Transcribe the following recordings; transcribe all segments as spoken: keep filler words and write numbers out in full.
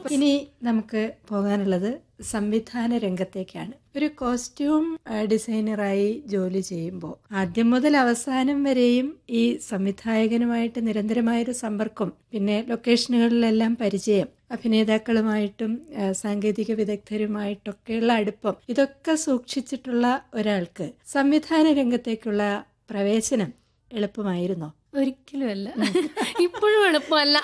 ഇനി നമുക്ക് പോകാനുള്ളത് സംവിധാന രംഗത്തേക്കാണ്. ഒരു കോസ്റ്റ്യൂം ഡിസൈനറായി ജോലി ചെയ്യുമ്പോൾ ആദ്യം മുതൽ അവസാനം വരെയും ഈ സംവിധായകനുമായിട്ട് നിരന്തരമായൊരു സമ്പർക്കം, പിന്നെ ലൊക്കേഷനുകളിലെല്ലാം പരിചയം, അഭിനേതാക്കളുമായിട്ടും സാങ്കേതിക വിദഗ്ധരുമായിട്ടൊക്കെയുള്ള അടുപ്പം, ഇതൊക്കെ സൂക്ഷിച്ചിട്ടുള്ള ഒരാൾക്ക് സംവിധാന രംഗത്തേക്കുള്ള പ്രവേശനം എളുപ്പമായിരുന്നോ? ഒരിക്കലും അല്ല. ഇപ്പോഴും എളുപ്പമല്ല.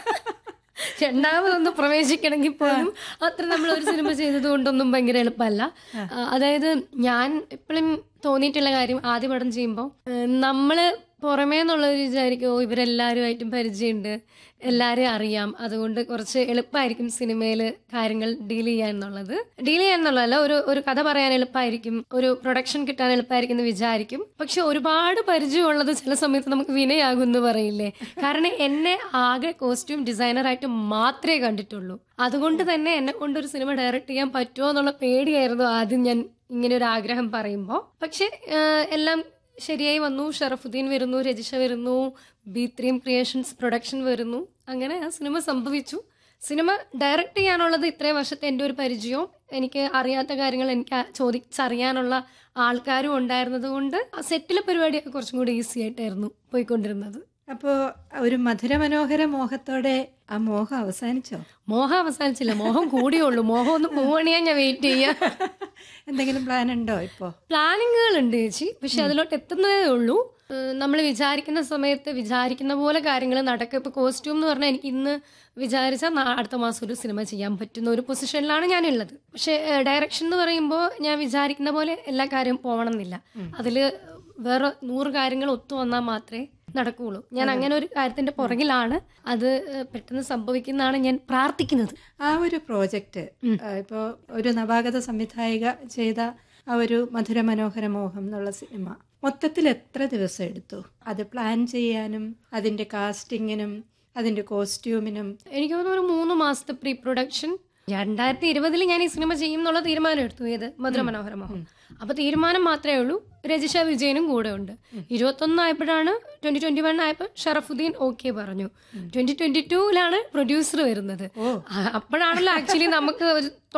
രണ്ടാമതൊന്ന് പ്രവേശിക്കണമെങ്കിൽ പോലും അത്ര നമ്മൾ ഒരു സിനിമ ചെയ്തത് കൊണ്ടൊന്നും ഭയങ്കര എളുപ്പമല്ല. അതായത് ഞാൻ എപ്പോഴും തോന്നിയിട്ടുള്ള കാര്യം, ആദ്യ പടം ചെയ്യുമ്പോൾ നമ്മള് പുറമേ എന്നുള്ളവർ വിചാരിക്കും ഓ ഇവരെല്ലാവരുമായിട്ടും പരിചയമുണ്ട്, എല്ലാവരെയും അറിയാം, അതുകൊണ്ട് കുറച്ച് എളുപ്പമായിരിക്കും സിനിമയിൽ കാര്യങ്ങൾ ഡീൽ ചെയ്യാൻ എന്നുള്ളത്. ഡീൽ ചെയ്യാൻ എന്നുള്ളതല്ല, ഒരു ഒരു കഥ പറയാൻ എളുപ്പമായിരിക്കും, ഒരു പ്രൊഡക്ഷൻ കിട്ടാൻ എളുപ്പമായിരിക്കും എന്ന് വിചാരിക്കും. പക്ഷെ ഒരുപാട് പരിചയമുള്ളത് ചില സമയത്ത് നമുക്ക് വിനയാകും എന്ന് പറയില്ലേ. കാരണം എന്നെ ആകെ കോസ്റ്റ്യൂം ഡിസൈനറായിട്ട് മാത്രമേ കണ്ടിട്ടുള്ളൂ. അതുകൊണ്ട് തന്നെ എന്നെ കൊണ്ട് ഒരു സിനിമ ഡയറക്റ്റ് ചെയ്യാൻ പറ്റുമോ എന്നുള്ള പേടിയായിരുന്നു ആദ്യം ഞാൻ ഇങ്ങനെ ഒരു ആഗ്രഹം പറയുമ്പോൾ. പക്ഷെ എല്ലാം ശരിയായി വന്നു. ഷറഫുദ്ദീൻ വരുന്നു, രജിഷ വരുന്നു, ബി ത്രീം ക്രിയേഷൻസ് പ്രൊഡക്ഷൻ വരുന്നു. അങ്ങനെ ആ സിനിമ സംഭവിച്ചു. സിനിമ ഡയറക്റ്റ് ചെയ്യാനുള്ളത് ഇത്രയും വർഷത്തെ എൻ്റെ ഒരു പരിചയവും എനിക്ക് അറിയാത്ത കാര്യങ്ങൾ എനിക്ക് ചോദിച്ചറിയാനുള്ള ആൾക്കാരും ഉണ്ടായിരുന്നത് കൊണ്ട് സെറ്റിലെ പരിപാടിയൊക്കെ കുറച്ചും കൂടി ഈസി ആയിട്ടായിരുന്നു പോയിക്കൊണ്ടിരുന്നത്. അപ്പോൾ ഒരു മധുരമനോഹര മോഹത്തോടെ ആ മോഹം അവസാനിച്ചോ? മോഹം അവസാനിച്ചില്ല, മോഹം കൂടിയുള്ളൂ. മോഹം ഒന്ന് പോവണിയാ ഞാൻ വെയിറ്റ് ചെയ്യാം. എന്തെങ്കിലും പ്ലാൻ ഉണ്ടോ ഇപ്പോൾ? പ്ലാനിങ്ങുകൾ ഉണ്ട് ചേച്ചി, പക്ഷെ അതിലോട്ട് എത്തുന്നതേ ഉള്ളൂ. നമ്മൾ വിചാരിക്കുന്ന സമയത്ത് വിചാരിക്കുന്ന പോലെ കാര്യങ്ങൾ നടക്കും. ഇപ്പോൾ കോസ്റ്റ്യൂം എന്ന് പറഞ്ഞാൽ എനിക്ക് ഇന്ന് വിചാരിച്ചാൽ അടുത്ത മാസം ഒരു സിനിമ ചെയ്യാൻ പറ്റുന്ന ഒരു പൊസിഷനിലാണ് ഞാനുള്ളത്. പക്ഷെ ഡയറക്ഷൻ എന്ന് പറയുമ്പോൾ ഞാൻ വിചാരിക്കുന്ന പോലെ എല്ലാ കാര്യവും പോകണം എന്നില്ല. അതിൽ വേറെ നൂറ് കാര്യങ്ങൾ ഒത്തു വന്നാൽ മാത്രമേ നടക്കുകയുള്ളൂ. ഞാൻ അങ്ങനെ ഒരു കാര്യത്തിന്റെ പുറകിലാണ്. അത് പെട്ടെന്ന് സംഭവിക്കുന്നതാണ് ഞാൻ പ്രാർത്ഥിക്കുന്നത്. ആ ഒരു പ്രോജക്റ്റ് ഇപ്പോൾ ഒരു നവാഗത സംവിധായിക ചെയ്ത ആ ഒരു മധുരമനോഹര മോഹം എന്നുള്ള സിനിമ മൊത്തത്തിൽ എത്ര ദിവസം എടുത്തു അത് പ്ലാൻ ചെയ്യാനും അതിന്റെ കാസ്റ്റിങ്ങിനും അതിന്റെ കോസ്റ്റ്യൂമിനും? എനിക്ക് തോന്നുന്നു ഒരു മൂന്ന് മാസത്തെ പ്രീ പ്രൊഡക്ഷൻ. രണ്ടായിരത്തി ഇരുപതിൽ ഞാൻ ഈ സിനിമ ചെയ്യും എന്നുള്ള തീരുമാനം എടുത്തു. ഏത് മധുരമനോഹര മോഹം. അപ്പൊ തീരുമാനം മാത്രമേ ഉള്ളൂ. രജിഷ വിജയനും കൂടെ ഉണ്ട്. ഇരുപത്തൊന്ന് ആയപ്പോഴാണ് ട്വന്റി ട്വന്റി വൺ ആയപ്പോൾ ഷറഫുദ്ദീൻ ഓക്കെ പറഞ്ഞു. ട്വന്റി ട്വന്റി ടൂവിലാണ് പ്രൊഡ്യൂസർ വരുന്നത്. അപ്പോഴാണല്ലോ ആക്ച്വലി നമുക്ക്